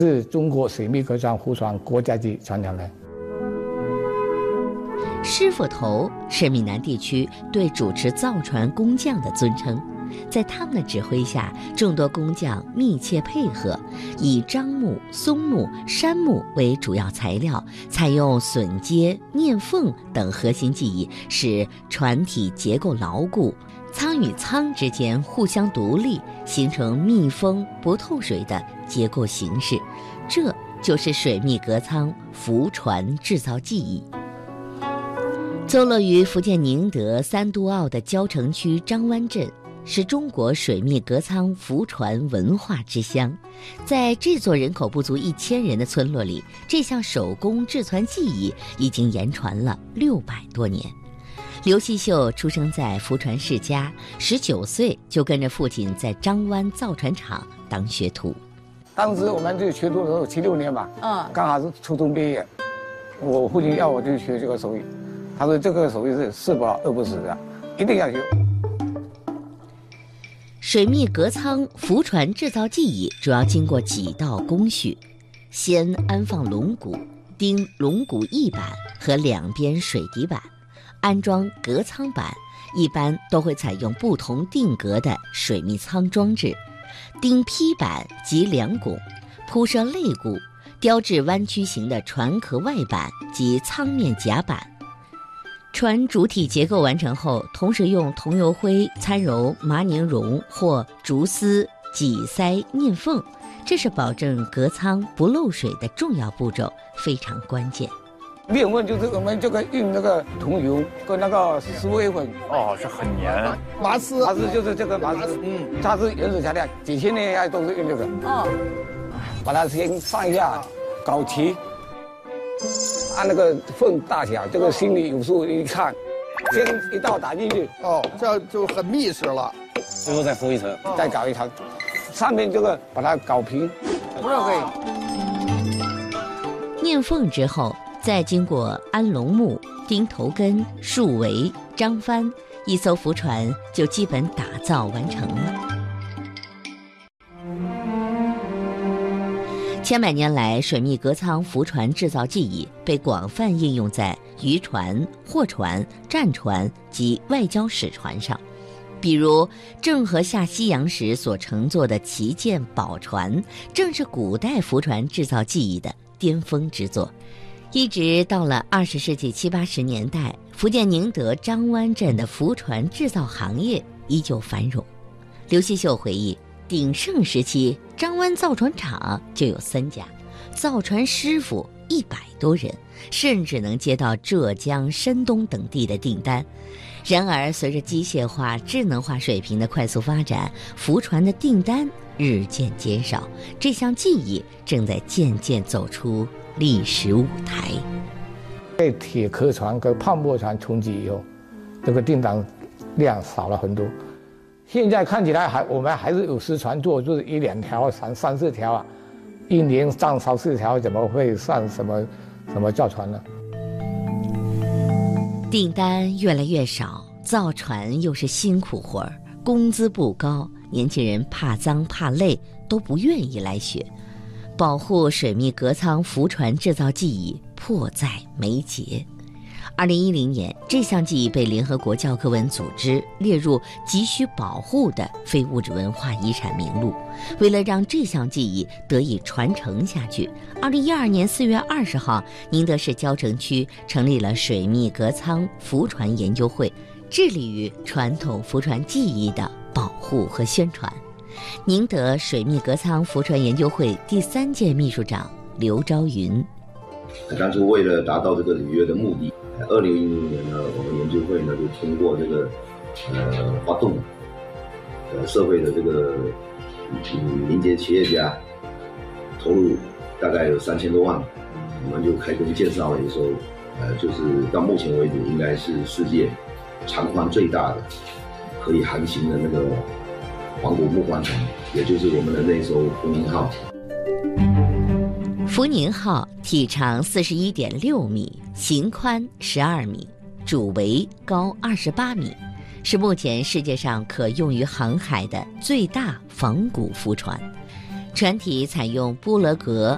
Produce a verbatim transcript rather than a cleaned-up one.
是中国水密隔舱浮船国家级船长人。 师傅头是闽南地区对主持造船工匠的尊称，在他们的指挥下，众多工匠密切配合，以樟木、松木、杉木为主要材料，采用榫接、念缝等核心技艺，使船体结构牢固，舱与舱之间互相独立，形成密封不透水的结构形式。这就是水密隔舱浮船制造技艺。坐落于福建宁德三都澳的蕉城区张湾镇，是中国水密隔舱浮船文化之乡。在这座人口不足一千人的村落里，这项手工制船技艺已经言传了六百多年。刘希秀出生在福船世家，十九岁就跟着父亲在张湾造船厂当学徒。 当时我们就学徒的时候七六年吧，嗯，刚好是初中毕业，我父亲要我去学这个手艺，他说这个手艺是四不老二不死的，一定要学。 水密隔舱浮船制造技艺主要经过几道工序：先安放龙骨、钉龙骨翼板和两边水底板，安装隔舱板，一般都会采用不同定格的水密舱装置，钉劈板及梁拱，铺设肋骨，雕制弯曲形的船壳外板及舱面甲板。船主体结构完成后，同时用桐油灰掺揉麻凝绒或竹丝挤塞念缝，这是保证隔舱不漏水的重要步骤，非常关键。 练混就是我们这个用那个桐油跟那个石灰粉， 哦，是很黏。 麻丝，麻丝就是这个麻丝，嗯，它是原始材料，几千年来都是用这个。哦，把它先上一下，搞齐。按那个缝大小，这个心里有数，一看，先一道打进去， 哦，这样就很密实了。 最后再敷一层，再搞一层，上面这个把它搞平，不是可以。 念缝之后，再经过安龙木、钉头根、竖围、张帆，一艘浮船就基本打造完成了。千百年来，水密隔舱浮船制造技艺被广泛应用在渔船、货船、战船及外交使船上。比如郑和下西洋时所乘坐的旗舰宝船，正是古代浮船制造技艺的巅峰之作。一直到了二十世纪七八十年代，福建宁德张湾镇的浮船制造行业依旧繁荣。刘希秀回忆，鼎盛时期，张湾造船厂就有三家，造船师傅一百多人，甚至能接到浙江、山东等地的订单。然而，随着机械化、智能化水平的快速发展，浮船的订单日渐减少，这项技艺正在渐渐走出历史舞台。 被铁壳船跟泡沫船冲击以后，这个订单量少了很多。现在看起来还我们还是有时船做，就是一两条、三三四条啊，一年上三四条，怎么会上什么什么造船呢？ 订单越来越少，造船又是辛苦活儿，工资不高，年轻人怕脏怕累，都不愿意来学。保护水密隔舱浮船制造技艺迫在眉睫。二零一零年，这项技艺被联合国教科文组织列入急需保护的非物质文化遗产名录。为了让这项技艺得以传承下去，二零一二年四月二十号，宁德市蕉城区成立了水密隔舱浮船研究会，致力于传统浮船技艺的保护和宣传。宁德水密隔舱浮船研究会第三届秘书长刘昭云， 当初为了达到这个履约的目的，二零一零年呢，我们研究会呢就通过这个呃发动呃社会的这个嗯民间企业家投入大概有三千多万，我们就开工建造了一艘呃就是到目前为止应该是世界长宽最大的可以航行的那个黄古木帆船，也就是我们的那艘福宁号。 福宁号体长四十一点六米，型宽十二米，主桅高二十八米，是目前世界上可用于航海的最大仿古浮船。船体采用波罗格